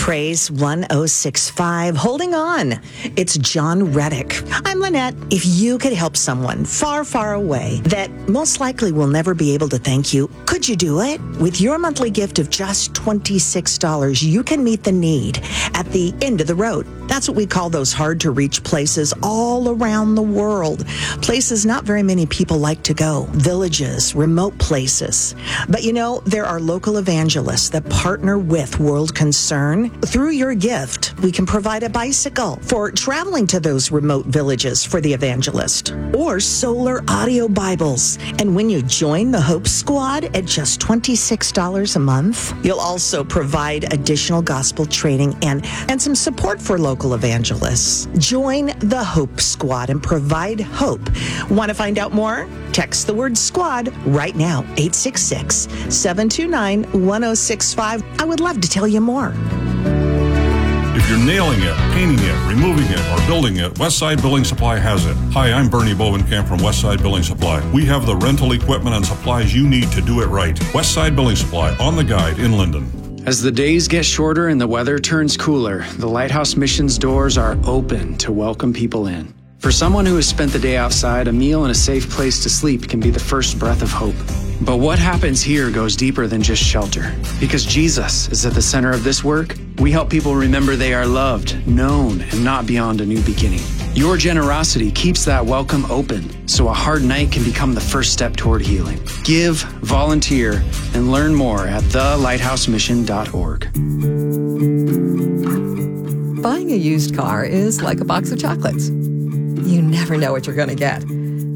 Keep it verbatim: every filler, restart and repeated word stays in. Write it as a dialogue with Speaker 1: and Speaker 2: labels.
Speaker 1: Praise one oh six point five. Holding on. It's John Reddick. I'm Lynette. If you could help someone far, far away that most likely will never be able to thank you, could you do it? With your monthly gift of just twenty-six dollars, you can meet the need at the end of the road. That's what we call those hard-to-reach places all around the world. Places not very many people like to go. Villages, remote places. But you know, there are local evangelists that partner with World Concern. Through your gift, we can provide a bicycle for traveling to those remote villages for the evangelist, or solar audio Bibles. And when you join the Hope Squad at just twenty-six dollars a month, you'll also provide additional gospel training and, and some support for local evangelists. Join the Hope Squad and provide hope. Want to find out more? Text the word SQUAD right now, eight six six, seven two nine, one oh six five. I would love to tell you more.
Speaker 2: If you're nailing it, painting it, removing it, or building it, Westside Building Supply has it. Hi, I'm Bernie Bovenkamp from Westside Building Supply. We have the rental equipment and supplies you need to do it right. Westside Building Supply, on the guide in Linden.
Speaker 3: As the days get shorter and the weather turns cooler, the Lighthouse Mission's doors are open to welcome people in. For someone who has spent the day outside, a meal and a safe place to sleep can be the first breath of hope. But what happens here goes deeper than just shelter. Because Jesus is at the center of this work, we help people remember they are loved, known, and not beyond a new beginning. Your generosity keeps that welcome open, so a hard night can become the first step toward healing. Give, volunteer, and learn more at the lighthouse mission dot org.
Speaker 4: Buying a used car is like a box of chocolates. You never know what you're going to get.